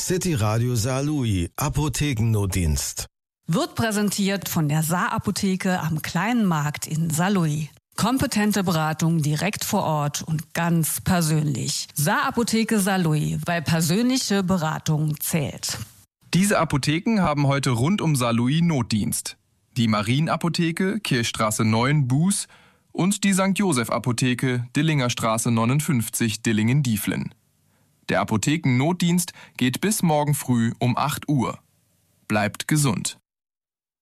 City Radio Saarlouis, Apothekennotdienst. Wird präsentiert von der Saar-Apotheke am Kleinen Markt in Saarlouis. Kompetente Beratung direkt vor Ort und ganz persönlich. Saar-Apotheke Saarlouis, weil persönliche Beratung zählt. Diese Apotheken haben heute rund um Saarlouis Notdienst. Die Marienapotheke, Kirchstraße 9, Buß und die St. Joseph Apotheke, Dillingerstraße 59, Dillingen-Dieflen. Der Apothekennotdienst geht bis morgen früh um 8 Uhr. Bleibt gesund.